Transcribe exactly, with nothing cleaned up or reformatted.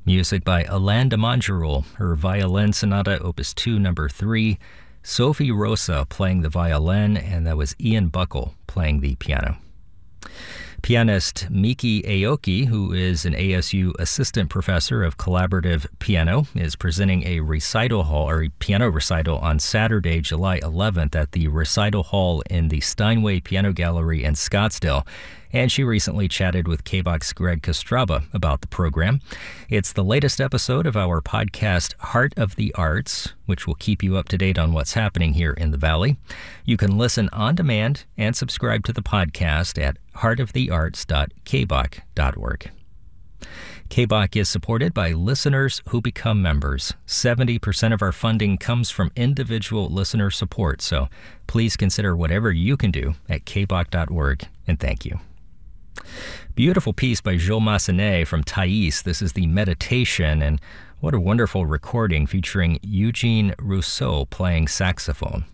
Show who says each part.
Speaker 1: Music by Alain de Montgeroul, her Violin Sonata Opus two, number three. Sophie Rosa playing the violin, and that was Ian Buckle playing the piano. Pianist Miki Aoki, who is an A S U assistant professor of collaborative piano, is presenting a recital hall or a piano recital on Saturday, July eleventh at the Recital Hall in the Steinway Piano Gallery in Scottsdale. And she recently chatted with K B O K's Greg Kostraba about the program. It's the latest episode of our podcast, Heart of the Arts, which will keep you up to date on what's happening here in the Valley. You can listen on demand and subscribe to the podcast at heart of the arts dot k b o k dot org. K B O K is supported by listeners who become members. seventy percent of our funding comes from individual listener support, so please consider whatever you can do at k b o k dot org, and thank you. Beautiful piece by Jules Massenet from Thais. This is the Meditation, and what a wonderful recording featuring Eugene Rousseau playing saxophone.